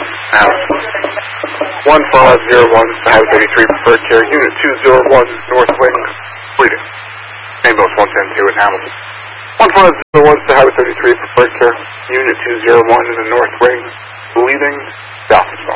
Hamilton. 1501, Highway 33, preferred care, Unit 201, North Wing, bleeding. Ambulance 110-2 in Hamilton. 1501, Highway 33, preferred care, Unit 201 in the North Wing, bleeding, South